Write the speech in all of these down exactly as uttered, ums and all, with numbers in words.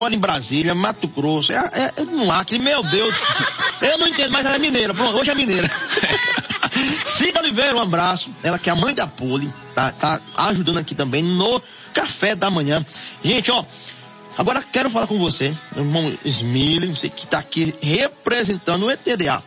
mora em Brasília, Mato Grosso, é, é, é no Acre, meu Deus, eu não entendo, mas ela é mineira, pronto, hoje é mineira. Cida Oliveira, um abraço, ela que é a mãe da Poli, tá, tá ajudando aqui também no café da manhã. Gente, ó, agora quero falar com você, meu irmão Smiley, você que tá aqui representando o E T D A.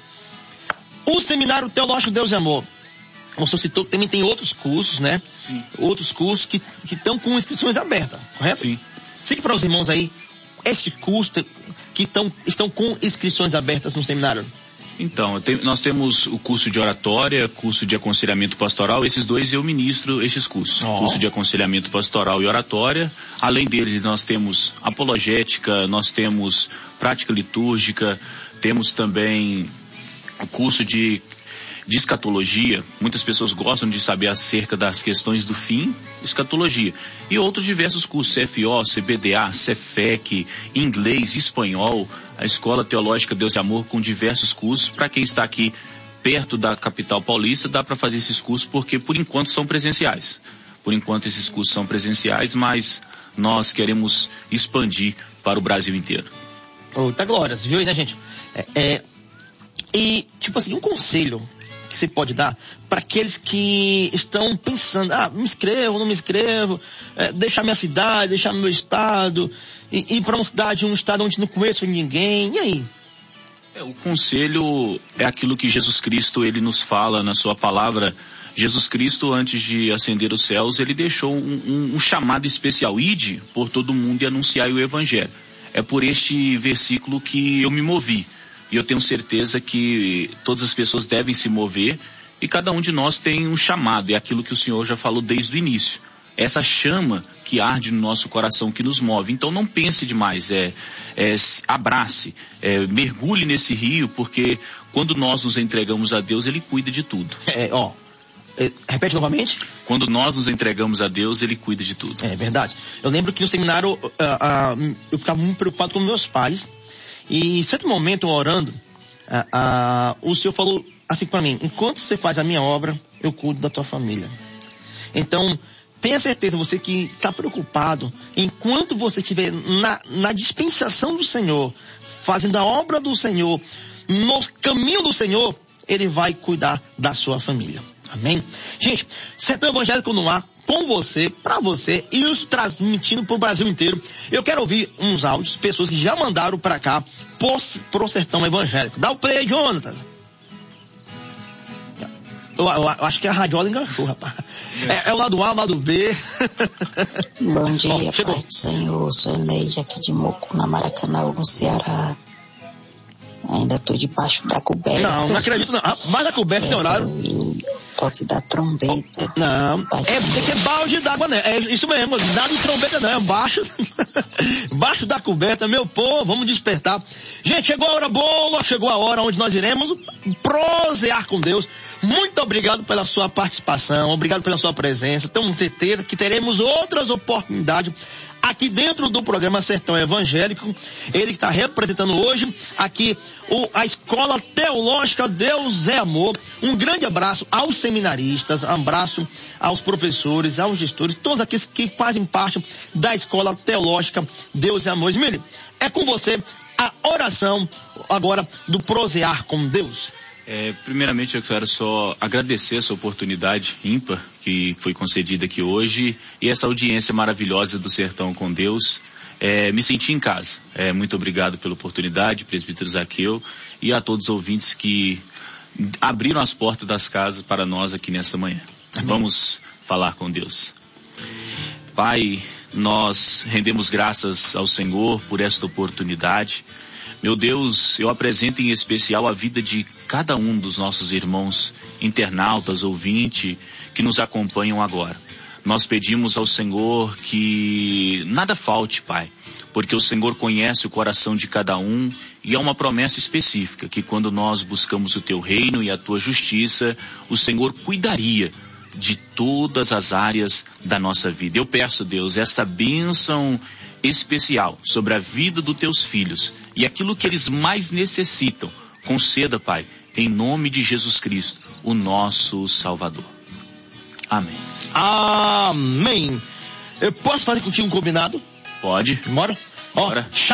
O Seminário Teológico Deus e Amor, você citou que também tem outros cursos, né? Sim. Outros cursos que estão com inscrições abertas, correto? Sim. Siga para os irmãos aí, este curso que tão, estão com inscrições abertas no seminário. Então, tem, nós temos o curso de oratória, curso de aconselhamento pastoral, esses dois eu ministro esses cursos. Oh. Curso de aconselhamento pastoral e oratória. Além deles, nós temos apologética, nós temos prática litúrgica, temos também o curso de, de escatologia. Muitas pessoas gostam de saber acerca das questões do fim, escatologia. E outros diversos cursos, C F O, C B D A, Cefec, inglês, espanhol, a Escola Teológica Deus e Amor, com diversos cursos. Para quem está aqui perto da capital paulista, dá para fazer esses cursos, porque por enquanto são presenciais. Por enquanto esses cursos são presenciais, mas nós queremos expandir para o Brasil inteiro. Eita glória, viu aí, né, gente? É, é, e, tipo assim, um conselho que você pode dar para aqueles que estão pensando, ah, me inscrevo, não me inscrevo, é, deixar minha cidade, deixar meu estado, e ir para uma cidade, um estado onde não conheço ninguém, e aí? É, o conselho é aquilo que Jesus Cristo, ele nos fala na sua palavra. Jesus Cristo, antes de ascender os céus, ele deixou um, um, um chamado especial: ide por todo o mundo e anunciai o evangelho. É por este versículo que eu me movi. E eu tenho certeza que todas as pessoas devem se mover, e cada um de nós tem um chamado, é aquilo que o Senhor já falou desde o início. Essa chama que arde no nosso coração, que nos move. Então não pense demais, é, é, abrace, é, mergulhe nesse rio, porque quando nós nos entregamos a Deus, Ele cuida de tudo. É, ó, é, repete novamente. Quando nós nos entregamos a Deus, Ele cuida de tudo. É verdade. Eu lembro que no seminário uh, uh, eu ficava muito preocupado com meus pais. E em certo momento, orando, ah, ah, o Senhor falou assim para mim: enquanto você faz a minha obra, eu cuido da tua família. Então, tenha certeza, você que está preocupado, enquanto você estiver na, na dispensação do Senhor, fazendo a obra do Senhor, no caminho do Senhor, Ele vai cuidar da sua família. Amém? Gente, Sertão Evangélico no ar, com você, para você, e nos transmitindo para o Brasil inteiro. Eu quero ouvir uns áudios, pessoas que já mandaram para cá, pro Sertão Evangélico. Dá o play aí, Jonathan. Eu, eu, eu acho que a radiola enganchou, rapaz. É, é o lado A, o lado B. Bom dia, Ó, chegou. Pai do Senhor. Sou Eneide aqui de Moco, na Maracanã, no Ceará. Ainda tô debaixo da coberta. Não, não acredito não. Mas a coberta, sem horário. Pode dar trombeta. Não, é tem que é balde d'água, né? É isso mesmo, dá de trombeta não, é baixo, baixo da coberta, meu povo, vamos despertar. Gente, chegou a hora boa, chegou a hora onde nós iremos prosear com Deus. Muito obrigado pela sua participação, obrigado pela sua presença. Tenho certeza que teremos outras oportunidades aqui dentro do programa Sertão Evangélico. Ele que está representando hoje aqui o, a Escola Teológica Deus é Amor. Um grande abraço aos seminaristas, um abraço aos professores, aos gestores, todos aqueles que fazem parte da Escola Teológica Deus é Amor. Smiley, é com você a oração agora do prosear com Deus. É, primeiramente eu quero só agradecer essa oportunidade ímpar que foi concedida aqui hoje e essa audiência maravilhosa do Sertão com Deus. É, me senti em casa. É, muito obrigado pela oportunidade, presbítero Zaqueu, e a todos os ouvintes que abriram as portas das casas para nós aqui nesta manhã. Amém. Vamos falar com Deus. Pai, nós rendemos graças ao Senhor por esta oportunidade. Meu Deus, eu apresento em especial a vida de cada um dos nossos irmãos internautas, ouvintes, que nos acompanham agora. Nós pedimos ao Senhor que nada falte, Pai, porque o Senhor conhece o coração de cada um e há uma promessa específica, que quando nós buscamos o Teu reino e a Tua justiça, o Senhor cuidaria de todas as áreas da nossa vida. Eu peço, Deus, esta bênção especial sobre a vida dos Teus filhos e aquilo que eles mais necessitam. Conceda, Pai, em nome de Jesus Cristo, o nosso Salvador. Amém. Amém. Eu posso fazer contigo um combinado? Pode. Bora? Ó, Bora.